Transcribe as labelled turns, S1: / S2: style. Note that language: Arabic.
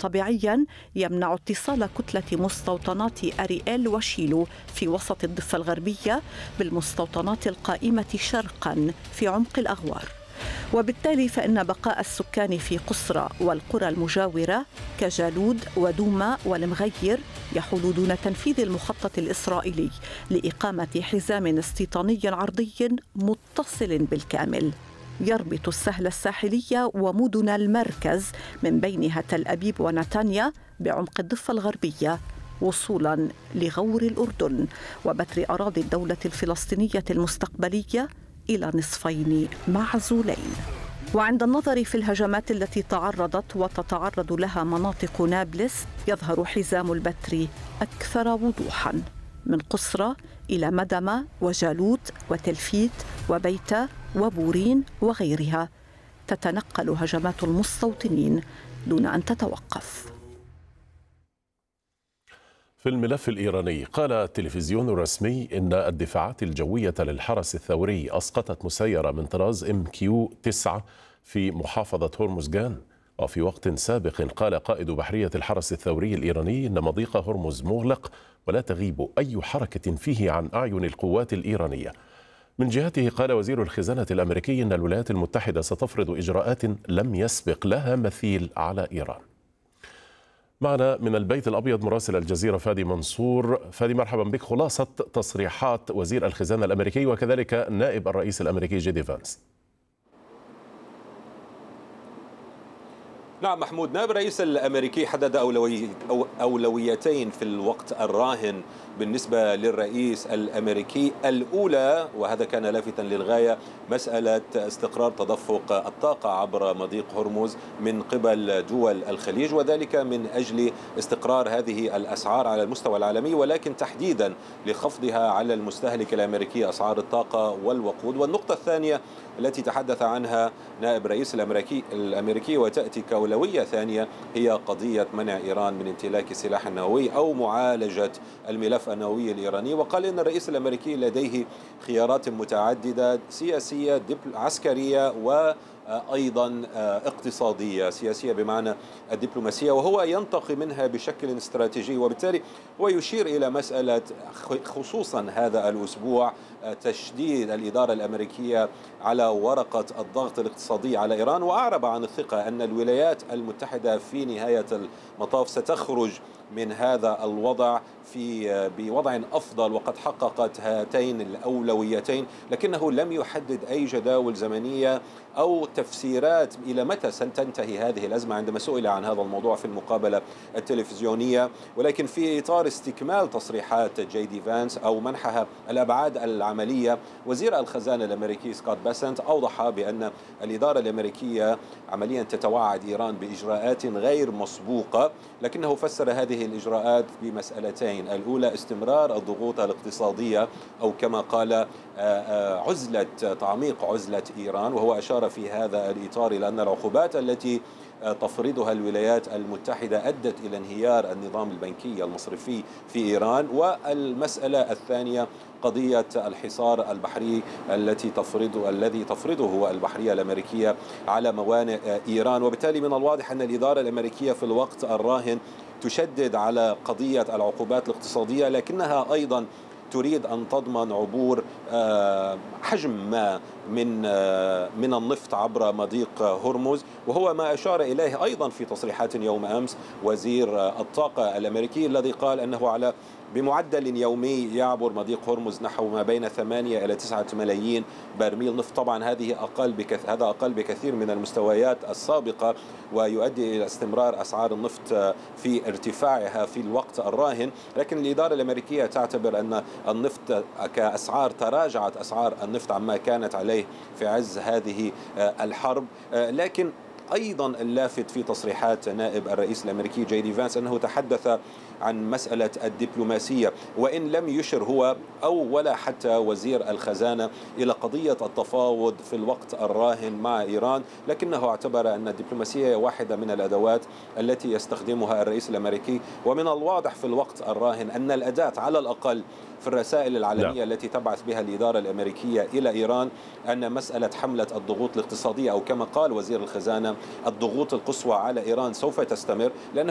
S1: طبيعيا يمنع اتصال كتلة مستوطنات أريئيل وشيلو في وسط الضفة الغربية بالمستوطنات القائمة شرقا في عمق الأغوار. وبالتالي فإن بقاء السكان في قصرى والقرى المجاورة كجالود ودوما والمغير يحول دون تنفيذ المخطط الإسرائيلي لإقامة حزام استيطاني عرضي متصل بالكامل يربط السهل الساحلية ومدن المركز من بينها تل أبيب ونتانيا بعمق الضفة الغربية وصولا لغور الأردن وبتر أراضي الدولة الفلسطينية المستقبلية إلى نصفين معزولين. وعند النظر في الهجمات التي تعرضت وتتعرض لها مناطق نابلس يظهر حزام البتر أكثر وضوحا من قصرى إلى مدمة وجالوت وتلفيت وبيتة وبورين وغيرها تتنقل هجمات المستوطنين دون أن تتوقف.
S2: في الملف الإيراني قال التلفزيون الرسمي إن الدفاعات الجوية للحرس الثوري أسقطت مسيرة من طراز MQ-9 في محافظة هرمزغان. وفي وقت سابق قال قائد بحرية الحرس الثوري الإيراني إن مضيق هرمز مغلق ولا تغيب أي حركة فيه عن أعين القوات الإيرانية. من جهته قال وزير الخزانة الأمريكي إن الولايات المتحدة ستفرض إجراءات لم يسبق لها مثيل على إيران. معنا من البيت الأبيض مراسل الجزيرة فادي منصور. فادي، مرحبا بك. خلاصة تصريحات وزير الخزانة الأمريكي وكذلك نائب الرئيس الأمريكي جي دي فانس.
S3: نعم محمود، نائب الرئيس الأمريكي حدد أولويتين في الوقت الراهن بالنسبة للرئيس الأمريكي. الأولى وهذا كان لافتا للغاية مسألة استقرار تدفق الطاقة عبر مضيق هرمز من قبل دول الخليج، وذلك من أجل استقرار هذه الأسعار على المستوى العالمي، ولكن تحديدا لخفضها على المستهلك الأمريكي أسعار الطاقة والوقود. والنقطة الثانية التي تحدث عنها نائب الرئيس الأمريكي وتأتي كأولوية ثانية هي قضية منع إيران من امتلاك السلاح النووي أو معالجة الملف النووي الإيراني. وقال إن الرئيس الأمريكي لديه خيارات متعددة سياسية عسكرية وأيضا اقتصادية. سياسية بمعنى الدبلوماسية، وهو ينتقي منها بشكل استراتيجي. وبالتالي هو يشير إلى مسألة خصوصا هذا الأسبوع تشديد الإدارة الأمريكية على ورقة الضغط الاقتصادي على إيران، وأعرب عن الثقة أن الولايات المتحدة في نهاية المطاف ستخرج من هذا الوضع بوضع أفضل وقد حققت هاتين الأولويتين، لكنه لم يحدد أي جداول زمنية أو تفسيرات إلى متى ستنتهي هذه الأزمة عندما سئل عن هذا الموضوع في المقابلة التلفزيونية. ولكن في إطار استكمال تصريحات جي دي فانس أو منحها الأبعاد العملية، وزير الخزانة الأمريكي سكوت بيسنت أوضح بأن الإدارة الأمريكية عمليا تتوعد إيران بإجراءات غير مسبوقة، لكنه فسر هذه الإجراءات بمسألتين. الأولى استمرار الضغوط الاقتصادية أو كما قال تعميق عزلة إيران، وهو أشار في هذا الإطار إلى أن العقوبات التي تفرضها الولايات المتحدة أدت إلى انهيار النظام البنكي المصرفي في إيران. والمسألة الثانية قضية الحصار البحري الذي تفرضه البحرية الأمريكية على موانئ إيران. وبالتالي من الواضح أن الإدارة الأمريكية في الوقت الراهن تشدد على قضية العقوبات الاقتصادية، لكنها أيضا تريد أن تضمن عبور حجم ما من النفط عبر مضيق هرمز، وهو ما أشار إليه أيضا في تصريحات يوم أمس وزير الطاقة الأمريكي الذي قال أنه بمعدل يومي يعبر مضيق هرمز نحو ما بين 8 إلى 9 ملايين برميل نفط. طبعا هذا أقل بكثير من المستويات السابقة، ويؤدي إلى استمرار أسعار النفط في ارتفاعها في الوقت الراهن. لكن الإدارة الأمريكية تعتبر أن النفط كأسعار تراجعت أسعار النفط عما كانت عليه في عز هذه الحرب. لكن أيضا اللافت في تصريحات نائب الرئيس الأمريكي جي دي فانس أنه تحدث عن مسألة الدبلوماسية، وإن لم يشر هو أو ولا حتى وزير الخزانة إلى قضية التفاوض في الوقت الراهن مع إيران، لكنه اعتبر أن الدبلوماسية واحدة من الأدوات التي يستخدمها الرئيس الأمريكي. ومن الواضح في الوقت الراهن أن الأداة على الأقل في الرسائل العلنية التي تبعث بها الإدارة الأمريكية إلى إيران أن مسألة حملة الضغوط الاقتصادية أو كما قال وزير الخزانة الضغوط القصوى على إيران سوف تستمر، لأن